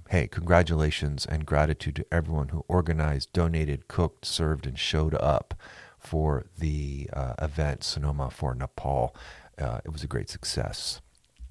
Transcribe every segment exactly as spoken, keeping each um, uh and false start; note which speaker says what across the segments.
Speaker 1: hey, congratulations and gratitude to everyone who organized, donated, cooked, served, and showed up for the uh, event, Sonoma for Nepal. Uh, it was a great success.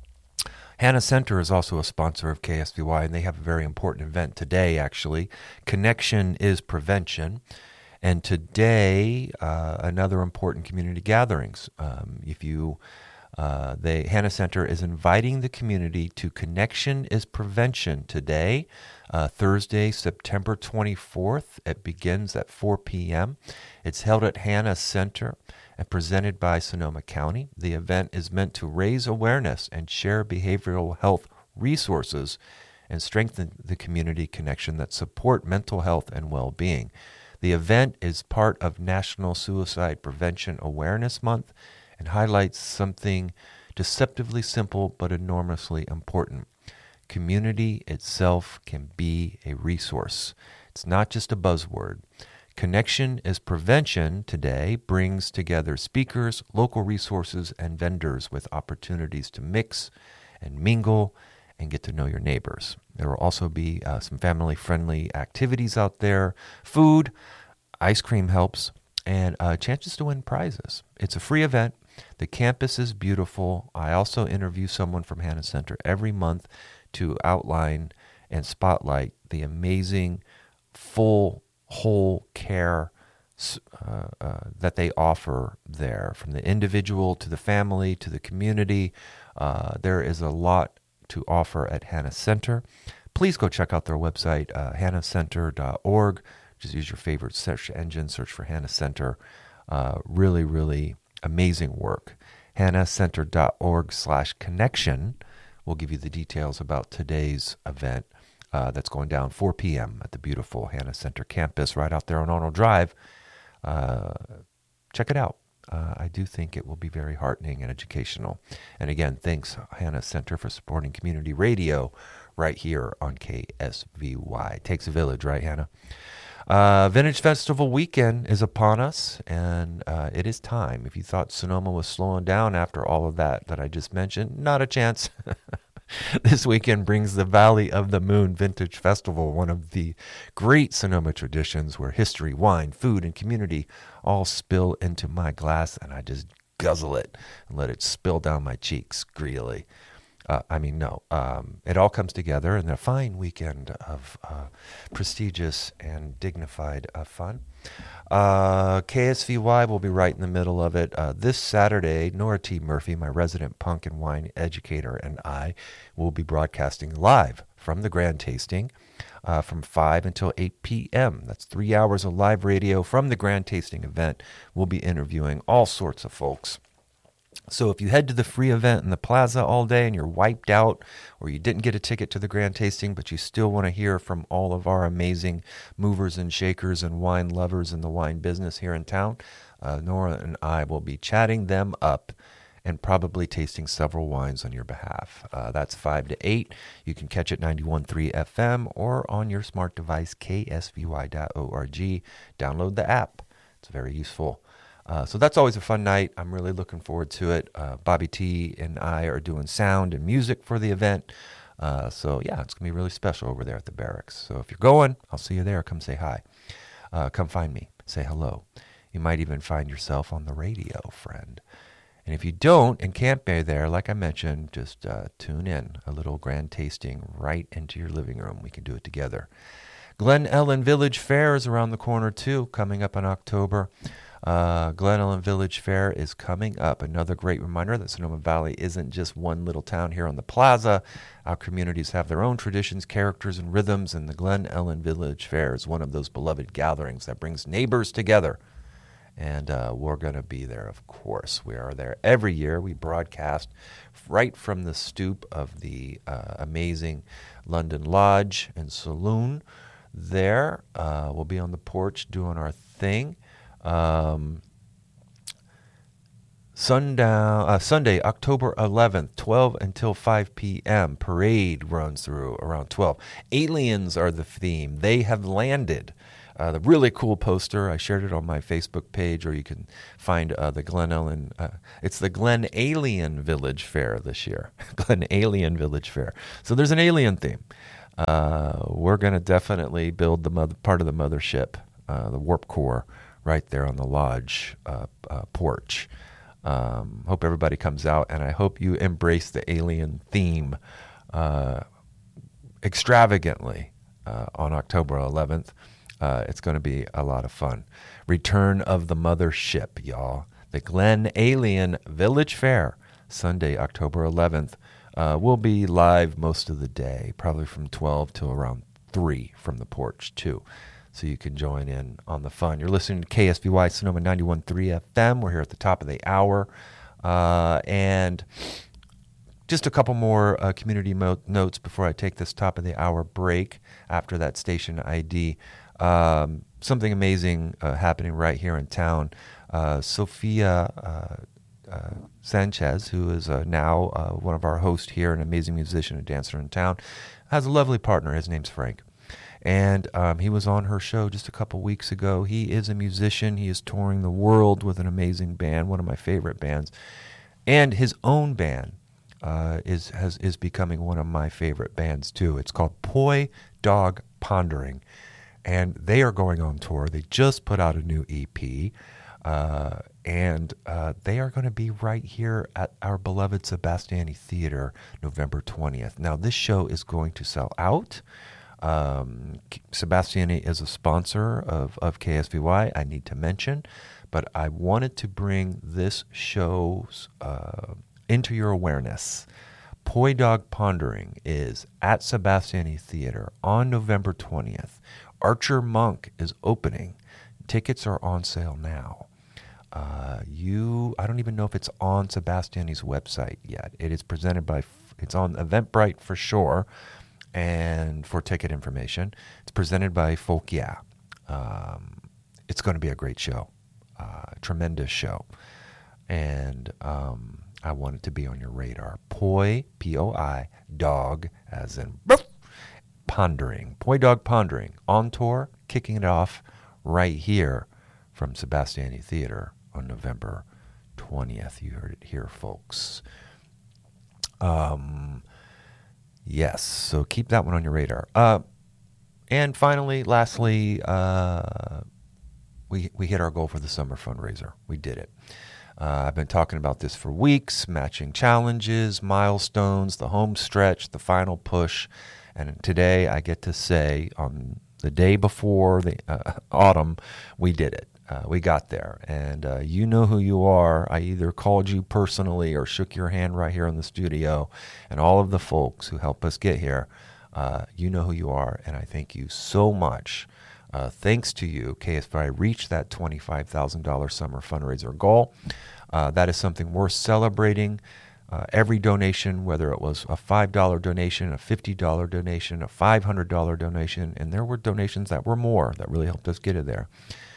Speaker 1: Hannah Center is also a sponsor of K S V Y, and they have a very important event today, actually. Connection is Prevention. And today, uh, another important community gatherings. Um, if you, uh, the Hannah Center is inviting the community to Connection is Prevention today, uh, Thursday, September twenty-fourth. It begins at four p.m. It's held at Hannah Center and presented by Sonoma County. The event is meant to raise awareness and share behavioral health resources and strengthen the community connection that support mental health and well-being. The event is part of National Suicide Prevention Awareness Month and highlights something deceptively simple but enormously important. Community itself can be a resource. It's not just a buzzword. Connection is Prevention today brings together speakers, local resources, and vendors with opportunities to mix and mingle and get to know your neighbors. There will also be uh, some family-friendly activities out there, food, ice cream helps, and uh, chances to win prizes. It's a free event. The campus is beautiful. I also interview someone from Hannah Center every month to outline and spotlight the amazing full, whole care uh, uh, that they offer there, from the individual to the family to the community. Uh, there is a lot to offer at Hannah Center. Please go check out their website, uh, hannah center dot org. Just use your favorite search engine, search for Hannah Center. Uh, really, really amazing work. hannah center dot org slash connection will give you the details about today's event uh, that's going down four p.m. at the beautiful Hannah Center campus right out there on Arnold Drive. Uh, check it out. Uh, I do think it will be very heartening and educational. And again, thanks, Hannah Center, for supporting community radio right here on K S V Y. Takes a village, right, Hannah? Uh, Vintage Festival weekend is upon us, and uh, it is time. If you thought Sonoma was slowing down after all of that that I just mentioned, not a chance. This weekend brings the Valley of the Moon Vintage Festival, one of the great Sonoma traditions where history, wine, food, and community all spill into my glass, and I just guzzle it and let it spill down my cheeks greedily. Uh, I mean, no, um, it all comes together in a fine weekend of uh, prestigious and dignified uh, fun. Uh, K S V Y will be right in the middle of it. Uh, this Saturday, Nora T. Murphy, my resident punk and wine educator, and I will be broadcasting live from the Grand Tasting uh, from five until eight p.m. That's three hours of live radio from the Grand Tasting event. We'll be interviewing all sorts of folks. So if you head to the free event in the plaza all day and you're wiped out, or you didn't get a ticket to the Grand Tasting, but you still want to hear from all of our amazing movers and shakers and wine lovers in the wine business here in town, uh, Nora and I will be chatting them up and probably tasting several wines on your behalf. Uh, that's five to eight. You can catch it ninety-one point three F M or on your smart device, K S V Y dot org. Download the app. It's very useful. Uh, so that's always a fun night. I'm really looking forward to it. Uh, Bobby T and I are doing sound and music for the event. Uh, so, yeah, it's going to be really special over there at the barracks. So if you're going, I'll see you there. Come say hi. Uh, come find me. Say hello. You might even find yourself on the radio, friend. And if you don't and can't be there, like I mentioned, just uh, tune in. A little Grand Tasting right into your living room. We can do it together. Glen Ellen Village Fair is around the corner, too, coming up in October. Uh, Glen Ellen Village Fair is coming up. Another great reminder that Sonoma Valley isn't just one little town here on the plaza. Our communities have their own traditions, characters, and rhythms, and the Glen Ellen Village Fair is one of those beloved gatherings that brings neighbors together. And uh, we're going to be there, of course. We are there every year. We broadcast right from the stoop of the uh, amazing London Lodge and Saloon there. Uh, we'll be on the porch doing our thing. Um, sundown, uh, Sunday, October eleventh, twelve until five p.m. Parade runs through around twelve. Aliens are the theme. They have landed. Uh, the really cool poster, I shared it on my Facebook page, or you can find uh, the Glen Ellen. Uh, it's the Glen Alien Village Fair this year. Glen Alien Village Fair. So there's an alien theme. Uh, we're going to definitely build the mother, part of the mothership, uh, the warp core, right there on the lodge uh, uh, porch. Um, hope everybody comes out, and I hope you embrace the alien theme uh, extravagantly uh, on October eleventh. Uh, it's going to be a lot of fun. Return of the Mothership, y'all. The Glen Alien Village Fair, Sunday, October eleventh. Uh, we'll be live most of the day, probably from twelve till around three from the porch, too. So you can join in on the fun. You're listening to K S V Y Sonoma ninety-one point three F M. We're here at the top of the hour. Uh, and just a couple more uh, community mo- notes before I take this top of the hour break after that station I D. Um, something amazing uh, happening right here in town. Uh, Sophia uh, uh, Sanchez, who is uh, now uh, one of our hosts here, an amazing musician and dancer in town, has a lovely partner. His name's Frank. And um, he was on her show just a couple weeks ago. He is a musician. He is touring the world with an amazing band, one of my favorite bands. And his own band uh, is has is becoming one of my favorite bands, too. It's called Poi Dog Pondering. And they are going on tour. They just put out a new E P. Uh, and uh, they are going to be right here at our beloved Sebastiani Theater November twentieth. Now, this show is going to sell out. Um, Sebastiani is a sponsor of, of K S V Y, I need to mention, but I wanted to bring this show uh, into your awareness. Poi Dog Pondering is at Sebastiani Theater on November twentieth. Archer Monk is opening. Tickets are on sale now. Uh, you, I don't even know if it's on Sebastiani's website yet. It is presented by, it's on Eventbrite for sure. And for ticket information, it's presented by Folk Yeah. Um, it's going to be a great show, uh, tremendous show. And um, I want it to be on your radar. Poi, P O I, dog, as in boof, pondering. Poi Dog Pondering, on tour, kicking it off right here from Sebastiani Theater on November twentieth. You heard it here, folks. Um... Yes, so keep that one on your radar. Uh, and finally, lastly, uh, we we hit our goal for the summer fundraiser. We did it. Uh, I've been talking about this for weeks, matching challenges, milestones, the home stretch, the final push. And today I get to say, on the day before the uh, autumn, we did it. Uh, we got there, and uh, you know who you are. I either called you personally or shook your hand right here in the studio, and all of the folks who help us get here, uh, you know who you are, and I thank you so much. Uh, thanks to you, K S V I reached that twenty-five thousand dollars summer fundraiser goal. Uh, that is something worth celebrating. Uh, every donation, whether it was a five dollar donation, a fifty dollar donation, a five hundred dollar donation, and there were donations that were more that really helped us get it there.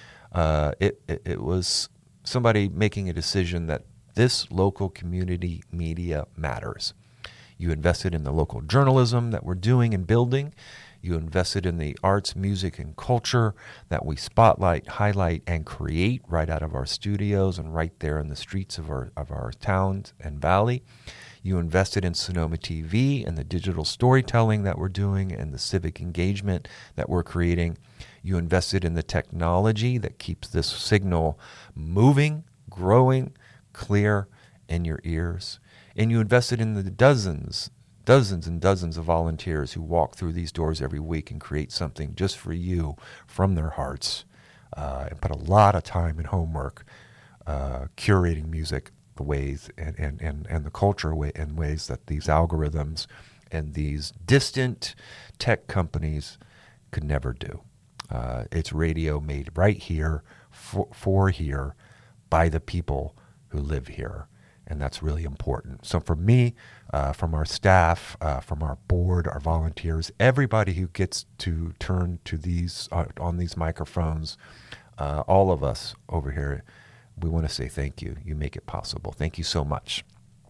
Speaker 1: Uh, it, it it was somebody making a decision that this local community media matters. You invested in the local journalism that we're doing and building. You invested in the arts, music, and culture that we spotlight, highlight, and create right out of our studios and right there in the streets of our of our towns and valley. You invested in Sonoma T V and the digital storytelling that we're doing and the civic engagement that we're creating. You invested in the technology that keeps this signal moving, growing, clear in your ears. And you invested in the dozens, dozens and dozens of volunteers who walk through these doors every week and create something just for you from their hearts. Uh, and put a lot of time and homework uh, curating music the ways and, and, and, and the culture way, in ways that these algorithms and these distant tech companies could never do. Uh, it's radio made right here, for, for here, by the people who live here. And that's really important. So for me, uh, from our staff, uh, from our board, our volunteers, everybody who gets to turn to these uh, on these microphones, uh, all of us over here, we want to say thank you. You make it possible. Thank you so much.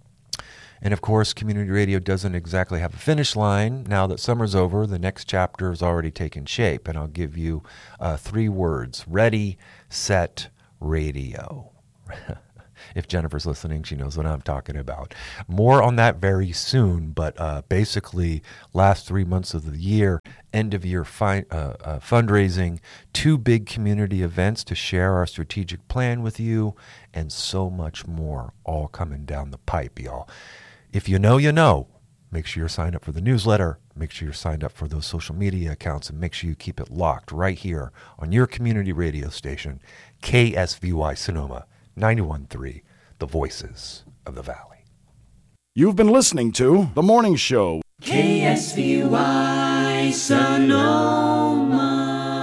Speaker 1: And of course, community radio doesn't exactly have a finish line. Now that summer's over, the next chapter has already taken shape. And I'll give you uh, three words: ready, set, radio. If Jennifer's listening, she knows what I'm talking about. More on that very soon, but uh, basically last three months of the year, end of year fi- uh, uh, fundraising, two big community events to share our strategic plan with you, and so much more all coming down the pipe, y'all. If you know, you know. Make sure you're signed up for the newsletter. Make sure you're signed up for those social media accounts, and make sure you keep it locked right here on your community radio station, K S V Y Sonoma ninety-one point three, the Voices of the Valley.
Speaker 2: You've been listening to The Morning Show.
Speaker 3: K S V Y Sonoma.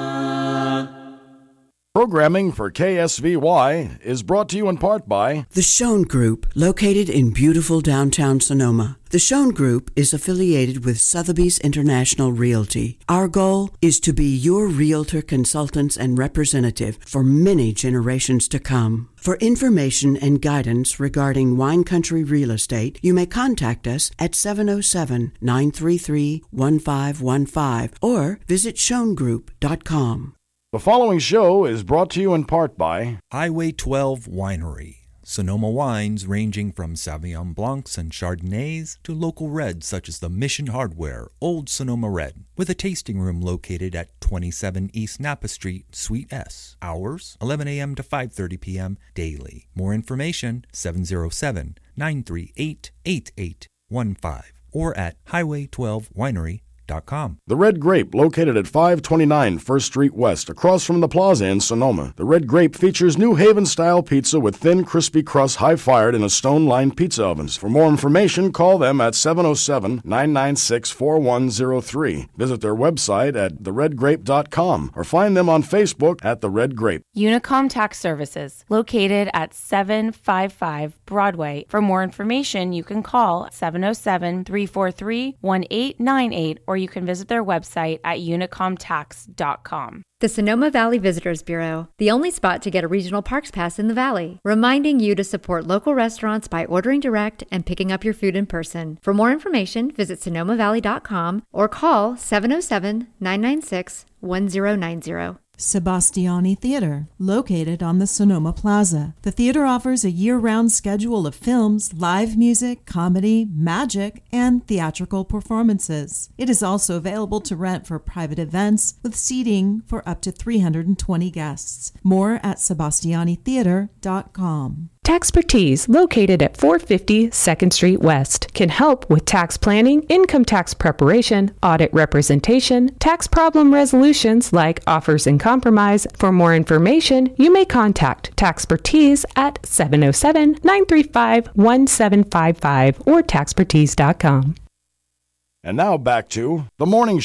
Speaker 2: Programming for K S V Y is brought to you in part by
Speaker 4: The Schoen Group, located in beautiful downtown Sonoma. The Schoen Group is affiliated with Sotheby's International Realty. Our goal is to be your realtor consultants and representative for many generations to come. For information and guidance regarding wine country real estate, you may contact us at seven oh seven, nine three three, one five one five or visit schoen group dot com.
Speaker 2: The following show is brought to you in part by
Speaker 5: Highway twelve Winery. Sonoma wines ranging from Sauvignon Blancs and Chardonnays to local reds such as the Mission Hardware Old Sonoma Red, with a tasting room located at twenty-seven East Napa Street, Suite S. Hours, eleven a.m. to five thirty p.m. daily. More information, seven oh seven, nine three eight, eight eight one five or at highway twelve winery dot com.
Speaker 2: The Red Grape, located at five twenty-nine First Street West, across from the Plaza in Sonoma. The Red Grape features New Haven-style pizza with thin, crispy crust high-fired in a stone-lined pizza ovens. For more information, call them at seven oh seven, nine nine six, four one oh three. Visit their website at the red grape dot com or find them on Facebook at The Red Grape.
Speaker 6: Unicom Tax Services, located at seven fifty-five Broadway. For more information, you can call seven oh seven, three four three, one eight nine eight or you can visit their website at unicom tax dot com.
Speaker 7: The Sonoma Valley Visitors Bureau, the only spot to get a regional parks pass in the Valley, reminding you to support local restaurants by ordering direct and picking up your food in person. For more information, visit sonoma valley dot com or call seven oh seven, nine nine six, one oh nine oh.
Speaker 8: Sebastiani Theater, located on the Sonoma Plaza. The theater offers a year-round schedule of films, live music, comedy, magic, and theatrical performances. It is also available to rent for private events with seating for up to three hundred twenty guests. More at sebastiani theater dot com.
Speaker 9: Taxpertise, located at four fifty Second Street West, can help with tax planning, income tax preparation, audit representation, tax problem resolutions like offers in compromise. For more information, you may contact Taxpertise at seven oh seven, nine three five, one seven five five or taxpertise dot com.
Speaker 2: And now back to The Morning Show.